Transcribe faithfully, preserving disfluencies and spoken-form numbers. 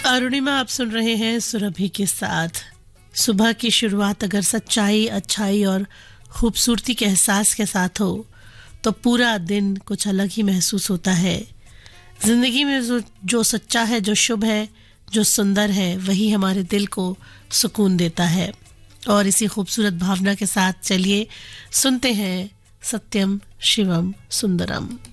अरुणिमा आप सुन रहे हैं सुरभि के साथ। सुबह की शुरुआत अगर सच्चाई, अच्छाई और खूबसूरती के एहसास के साथ हो तो पूरा दिन कुछ अलग ही महसूस होता है। जिंदगी में जो, जो सच्चा है, जो शुभ है, जो सुंदर है, वही हमारे दिल को सुकून देता है। और इसी खूबसूरत भावना के साथ चलिए सुनते हैं सत्यम शिवम सुंदरम।